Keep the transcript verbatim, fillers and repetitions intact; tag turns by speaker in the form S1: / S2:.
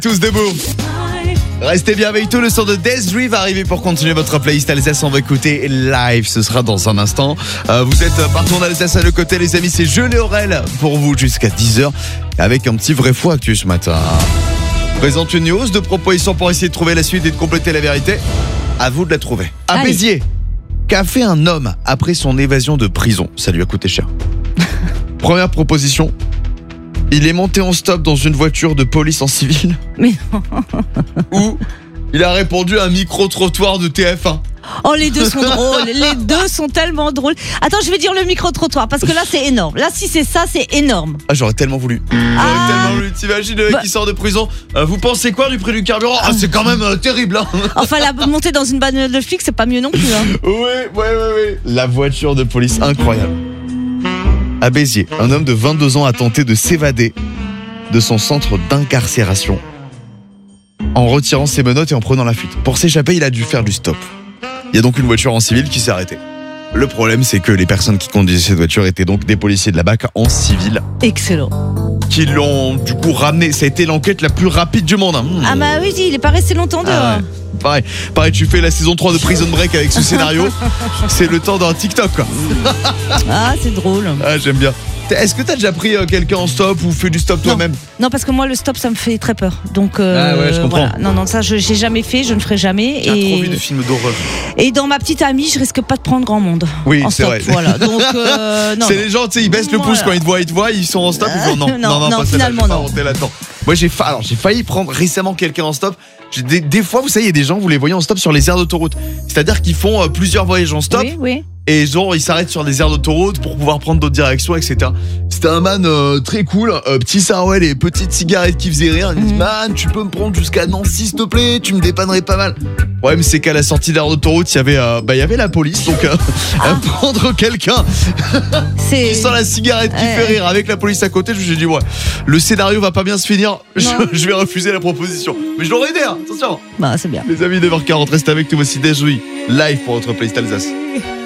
S1: Tous debout. Restez bien avec tout, le son de Des'ree va arriver pour continuer votre playlist Alsace. On va écouter live, ce sera dans un instant. Euh, vous êtes partout en Alsace à le côté, les amis, c'est Jules et Aurel pour vous jusqu'à dix heures avec un petit vrai faux actu ce matin. Présente une news de propositions pour essayer de trouver la suite et de compléter la vérité. À vous de la trouver. À
S2: Allez.
S1: Béziers, qu'a fait un homme après son évasion de prison? Ça lui a coûté cher. Première proposition. Il est monté en stop dans une voiture de police en civil.
S2: Mais non.
S1: Ou il a répondu à un micro-trottoir de T F un.
S2: Oh, les deux sont drôles. Les deux sont tellement drôles. Attends, je vais dire le micro-trottoir parce que là, c'est énorme. Là, si c'est ça, c'est énorme.
S1: Ah, j'aurais tellement voulu. J'aurais
S2: Ah.
S1: tellement voulu. T'imagines le mec
S2: Bah.
S1: qui sort de prison. Euh, vous pensez quoi du prix du carburant? Ah, c'est quand même euh, terrible, hein.
S2: Enfin, la montée dans une bagnole de flic, c'est pas mieux non plus. Hein.
S1: Oui, oui, oui, oui. La voiture de police, incroyable. À Béziers, un homme de vingt-deux ans a tenté de s'évader de son centre d'incarcération en retirant ses menottes et en prenant la fuite. Pour s'échapper, il a dû faire du stop. Il y a donc une voiture en civil qui s'est arrêtée. Le problème, c'est que les personnes qui conduisaient cette voiture étaient donc des policiers de la B A C en civil
S2: Excellent.
S1: qui l'ont du coup ramené. Ça a été l'enquête la plus rapide du monde, hein. Mmh.
S2: Ah, bah oui, il est pas resté longtemps dehors.
S1: Ah ouais. Pareil, pareil, tu fais la saison trois de Prison Break avec ce scénario, c'est le temps d'un TikTok, quoi.
S2: Ah, c'est drôle.
S1: Ah, j'aime bien. Est-ce que t'as déjà pris euh, quelqu'un en stop ou fait du stop toi-même?
S2: Non, parce que moi, le stop, ça me fait très peur. Donc, euh,
S1: Ah ouais, je comprends.
S2: voilà. Non, non, ça, je j'ai jamais fait, je ne ferai jamais.
S1: J'ai
S2: Et...
S1: trop vu de films d'horreur.
S2: Et dans ma petite amie, je risque pas de prendre grand monde.
S1: Oui,
S2: en
S1: c'est
S2: stop,
S1: vrai.
S2: Voilà. Donc, euh, non.
S1: C'est
S2: non.
S1: les gens, tu sais, ils baissent le
S2: Voilà.
S1: pouce quand ils te voient, ils te voient, ils sont en stop, ils font non,
S2: Euh, non, non,
S1: pas celle-là,
S2: finalement,
S1: j'ai pas
S2: non.
S1: monté là-dedans. Moi, j'ai fa... Alors, j'ai failli prendre récemment quelqu'un en stop. J'ai des... des fois, vous savez, il y a des gens, vous les voyez en stop sur les aires d'autoroute. C'est-à-dire qu'ils font euh, plusieurs voyages en stop.
S2: Oui, oui.
S1: Et genre, ils s'arrêtent sur des aires d'autoroute pour pouvoir prendre d'autres directions, et cetera. C'était un man euh, très cool, euh, petit sarouel et petite cigarette qui faisait rire. Il me dit,
S2: Mhm.
S1: man, tu peux me prendre jusqu'à Nancy, s'il te plaît, tu me dépannerais pas mal. Ouais, mais c'est qu'à la sortie d'aire d'autoroute, il y avait, euh, bah, il y avait la police, donc euh,
S2: Ah.
S1: à prendre quelqu'un
S2: C'est.
S1: qui sent la cigarette qui
S2: Ouais.
S1: fait rire avec la police à côté. Je me suis dit, ouais, le scénario va pas bien se finir. Je,
S2: Non.
S1: je vais refuser la proposition. Mais je l'aurais aidé, hein, attention.
S2: Bah, c'est bien.
S1: Les amis, neuf heures quarante, restez avec nous, voici Des'ree live pour votre playlist Alsace.